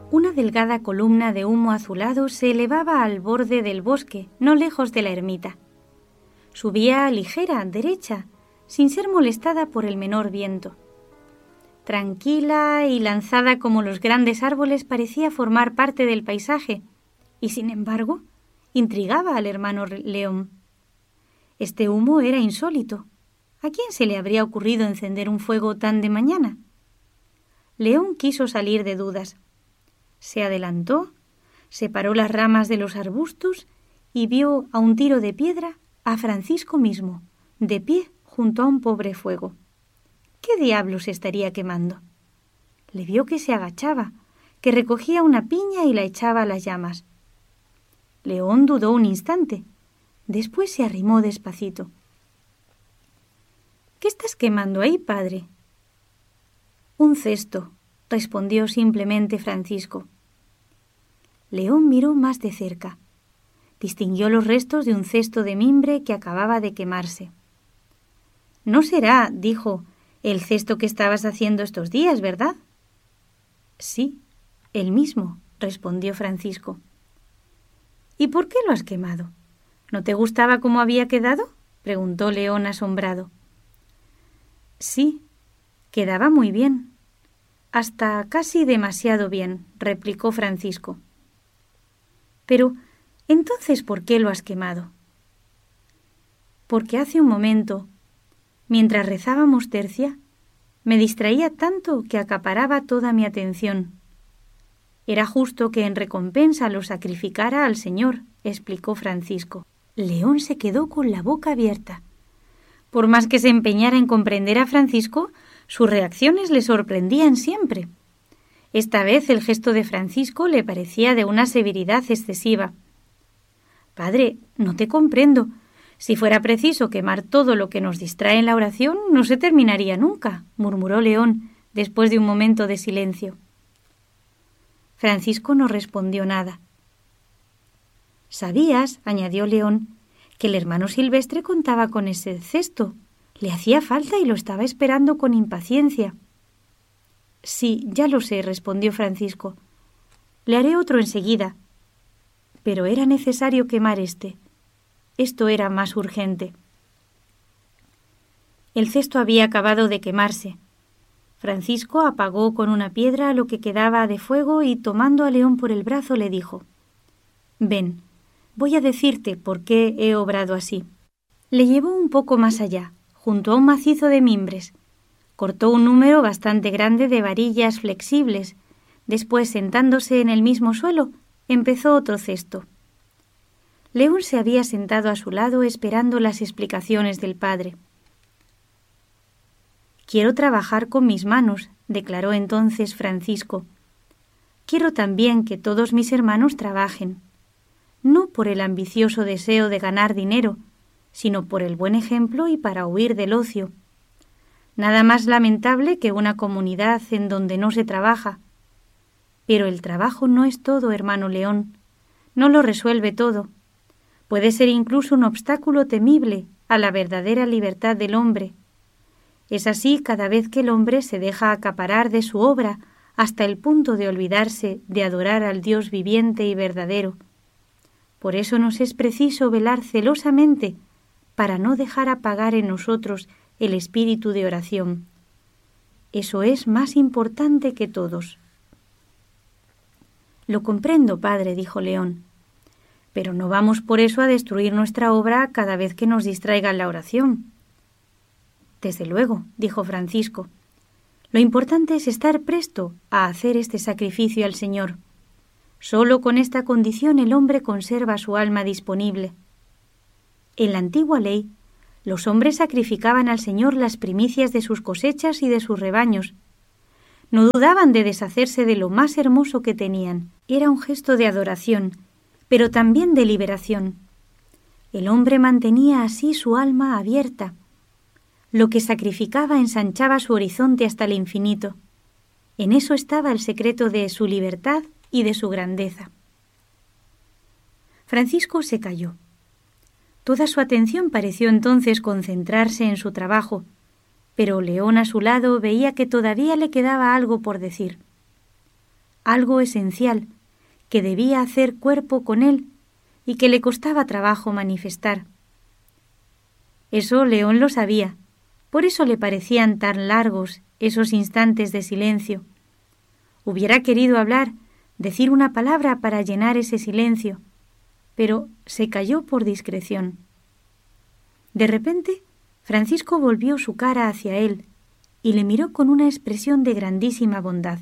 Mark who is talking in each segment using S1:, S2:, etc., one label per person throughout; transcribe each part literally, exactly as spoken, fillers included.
S1: Una delgada columna de humo azulado se elevaba al borde del bosque, no lejos de la ermita. Subía ligera, derecha, sin ser molestada por el menor viento. Tranquila y lanzada como los grandes árboles, parecía formar parte del paisaje, y sin embargo, intrigaba al hermano León. Este humo era insólito. ¿A quién se le habría ocurrido encender un fuego tan de mañana? León quiso salir de dudas. Se adelantó, separó las ramas de los arbustos y vio a un tiro de piedra a Francisco mismo, de pie junto a un pobre fuego. ¿Qué diablos estaría quemando? Le vio que se agachaba, que recogía una piña y la echaba a las llamas. León dudó un instante. Después se arrimó despacito. —¿Qué estás quemando ahí, padre? —Un cesto —respondió simplemente Francisco. León miró más de cerca. Distinguió los restos de un cesto de mimbre que acababa de quemarse. —No será —dijo— el cesto que estabas haciendo estos días, ¿verdad? —Sí, el mismo —respondió Francisco. —¿Y por qué lo has quemado? ¿No te gustaba cómo había quedado? —preguntó León asombrado. —Sí, quedaba muy bien. Hasta casi demasiado bien —replicó Francisco. —Pero, ¿entonces por qué lo has quemado? Porque hace un momento, mientras rezábamos tercia, me distraía tanto que acaparaba toda mi atención. Era justo que en recompensa lo sacrificara al Señor —explicó Francisco. León se quedó con la boca abierta. Por más que se empeñara en comprender a Francisco, sus reacciones le sorprendían siempre. Esta vez el gesto de Francisco le parecía de una severidad excesiva. —Padre, no te comprendo. Si fuera preciso quemar todo lo que nos distrae en la oración, no se terminaría nunca —murmuró León, después de un momento de silencio. Francisco no respondió nada. —¿Sabías, añadió León, que el hermano Silvestre contaba con ese cesto? Le hacía falta y lo estaba esperando con impaciencia. —Sí, ya lo sé —respondió Francisco—. Le haré otro enseguida. Pero era necesario quemar este. Esto era más urgente. El cesto había acabado de quemarse. Francisco apagó con una piedra lo que quedaba de fuego y, tomando a León por el brazo, le dijo: «Ven, voy a decirte por qué he obrado así». Le llevó un poco más allá, junto a un macizo de mimbres. Cortó un número bastante grande de varillas flexibles. Después, sentándose en el mismo suelo, empezó otro cesto. León se había sentado a su lado esperando las explicaciones del padre. «Quiero trabajar con mis manos», declaró entonces Francisco. «Quiero también que todos mis hermanos trabajen, no por el ambicioso deseo de ganar dinero, sino por el buen ejemplo y para huir del ocio. Nada más lamentable que una comunidad en donde no se trabaja. Pero el trabajo no es todo, hermano León, no lo resuelve todo. Puede ser incluso un obstáculo temible a la verdadera libertad del hombre. Es así cada vez que el hombre se deja acaparar de su obra hasta el punto de olvidarse de adorar al Dios viviente y verdadero. Por eso nos es preciso velar celosamente para no dejar apagar en nosotros el espíritu de oración. Eso es más importante que todos». «Lo comprendo, padre», dijo León, «pero no vamos por eso a destruir nuestra obra cada vez que nos distraiga la oración». «Desde luego», dijo Francisco, «lo importante es estar presto a hacer este sacrificio al Señor. Solo con esta condición el hombre conserva su alma disponible. En la antigua ley, los hombres sacrificaban al Señor las primicias de sus cosechas y de sus rebaños. No dudaban de deshacerse de lo más hermoso que tenían. Era un gesto de adoración, pero también de liberación. El hombre mantenía así su alma abierta. Lo que sacrificaba ensanchaba su horizonte hasta el infinito. En eso estaba el secreto de su libertad y de su grandeza». Francisco se calló. Toda su atención pareció entonces concentrarse en su trabajo, pero León a su lado veía que todavía le quedaba algo por decir. algo esencial, que debía hacer cuerpo con él y que le costaba trabajo manifestar. Eso León lo sabía, por eso le parecían tan largos esos instantes de silencio. Hubiera querido hablar, decir una palabra para llenar ese silencio, pero se calló por discreción. De repente, Francisco volvió su cara hacia él y le miró con una expresión de grandísima bondad.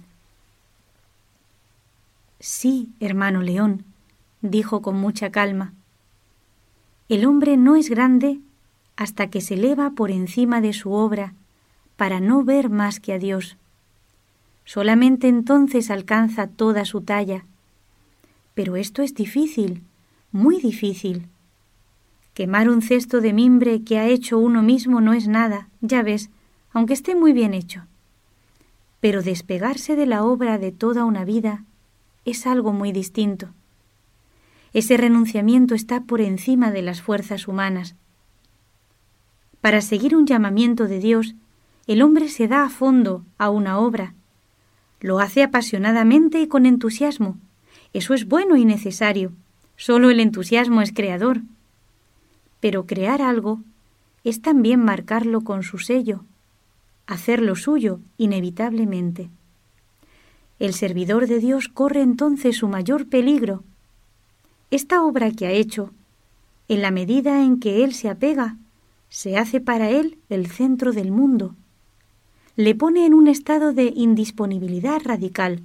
S1: Sí, hermano León, dijo con mucha calma. El hombre no es grande hasta que se eleva por encima de su obra para no ver más que a Dios. Solamente entonces alcanza toda su talla. Pero esto es difícil, muy difícil. Quemar un cesto de mimbre que ha hecho uno mismo no es nada, ya ves, aunque esté muy bien hecho. Pero despegarse de la obra de toda una vida es algo muy distinto. Ese renunciamiento está por encima de las fuerzas humanas. Para seguir un llamamiento de Dios, el hombre se da a fondo a una obra. Lo hace apasionadamente y con entusiasmo. Eso es bueno y necesario. Solo el entusiasmo es creador. Pero crear algo es también marcarlo con su sello, hacerlo suyo inevitablemente. El servidor de Dios corre entonces su mayor peligro. Esta obra que ha hecho, en la medida en que él se apega, se hace para él el centro del mundo. Le pone en un estado de indisponibilidad radical.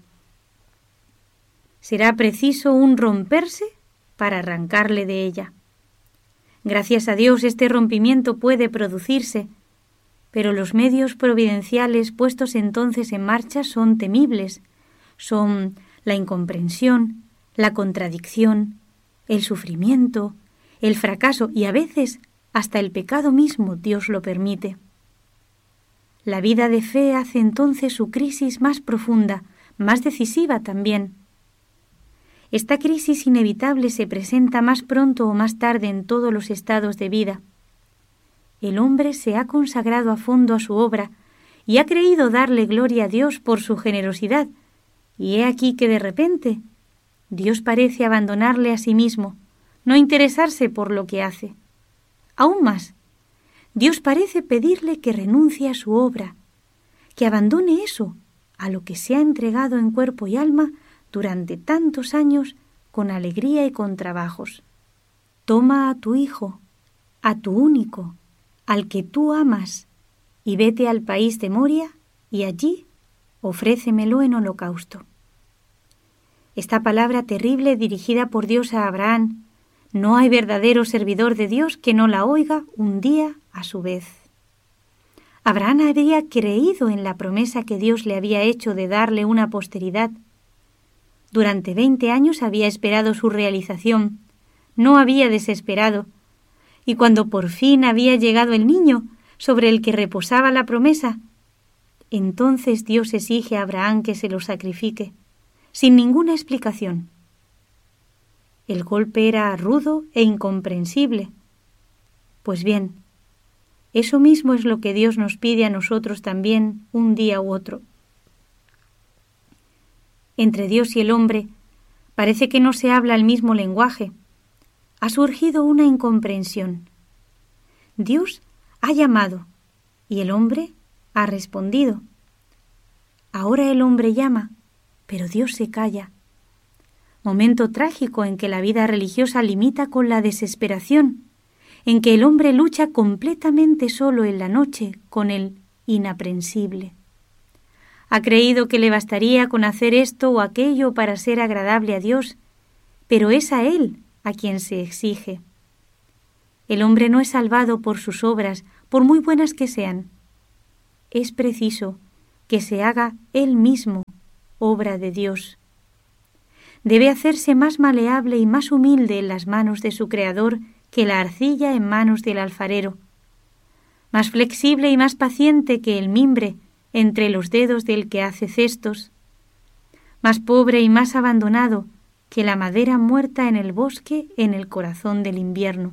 S1: Será preciso un romperse para arrancarle de ella. Gracias a Dios este rompimiento puede producirse, pero los medios providenciales puestos entonces en marcha son temibles, son la incomprensión, la contradicción, el sufrimiento, el fracaso y a veces hasta el pecado mismo Dios lo permite. La vida de fe hace entonces su crisis más profunda, más decisiva también. Esta crisis inevitable se presenta más pronto o más tarde en todos los estados de vida. El hombre se ha consagrado a fondo a su obra y ha creído darle gloria a Dios por su generosidad, y he aquí que de repente Dios parece abandonarle a sí mismo, no interesarse por lo que hace. Aún más, Dios parece pedirle que renuncie a su obra, que abandone eso a lo que se ha entregado en cuerpo y alma durante tantos años con alegría y con trabajos. Toma a tu hijo, a tu único, al que tú amas, y vete al país de Moria, y allí ofrécemelo en holocausto. Esta palabra terrible dirigida por Dios a Abraham, no hay verdadero servidor de Dios que no la oiga un día a su vez. Abraham había creído en la promesa que Dios le había hecho de darle una posteridad. Durante veinte años había esperado su realización, no había desesperado, y cuando por fin había llegado el niño sobre el que reposaba la promesa, entonces Dios exige a Abraham que se lo sacrifique, sin ninguna explicación. El golpe era rudo e incomprensible. Pues bien, eso mismo es lo que Dios nos pide a nosotros también un día u otro. Entre Dios y el hombre parece que no se habla el mismo lenguaje. Ha surgido una incomprensión. Dios ha llamado y el hombre ha respondido. Ahora el hombre llama, pero Dios se calla. Momento trágico en que la vida religiosa limita con la desesperación, en que el hombre lucha completamente solo en la noche con el inaprensible. Ha creído que le bastaría con hacer esto o aquello para ser agradable a Dios, pero es a Él a quien se exige. El hombre no es salvado por sus obras, por muy buenas que sean. Es preciso que se haga Él mismo obra de Dios. Debe hacerse más maleable y más humilde en las manos de su Creador que la arcilla en manos del alfarero, más flexible y más paciente que el mimbre entre los dedos del que hace cestos, más pobre y más abandonado que la madera muerta en el bosque en el corazón del invierno.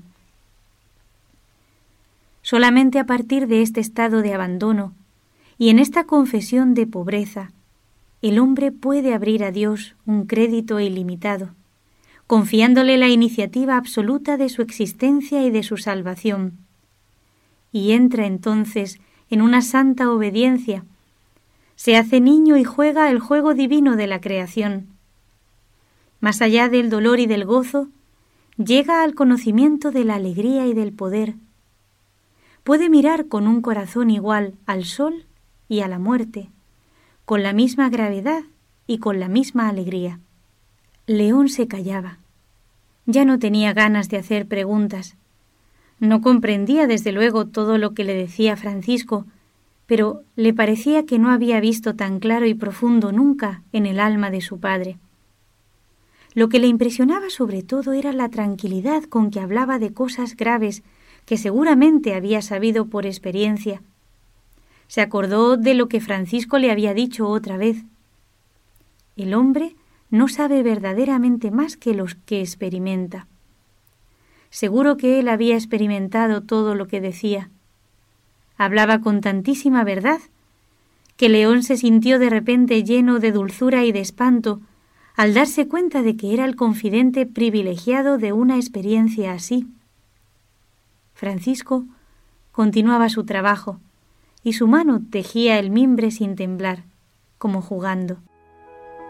S1: Solamente a partir de este estado de abandono y en esta confesión de pobreza, el hombre puede abrir a Dios un crédito ilimitado, confiándole la iniciativa absoluta de su existencia y de su salvación, y entra entonces en una santa obediencia, se hace niño y juega el juego divino de la creación. Más allá del dolor y del gozo, llega al conocimiento de la alegría y del poder. Puede mirar con un corazón igual al sol y a la muerte, con la misma gravedad y con la misma alegría. León se callaba. Ya no tenía ganas de hacer preguntas. No comprendía desde luego todo lo que le decía Francisco, pero le parecía que no había visto tan claro y profundo nunca en el alma de su padre. Lo que le impresionaba sobre todo era la tranquilidad con que hablaba de cosas graves que seguramente había sabido por experiencia. Se acordó de lo que Francisco le había dicho otra vez. El hombre no sabe verdaderamente más que los que experimenta. Seguro que él había experimentado todo lo que decía. Hablaba con tantísima verdad que León se sintió de repente lleno de dulzura y de espanto al darse cuenta de que era el confidente privilegiado de una experiencia así. Francisco continuaba su trabajo y su mano tejía el mimbre sin temblar, como jugando.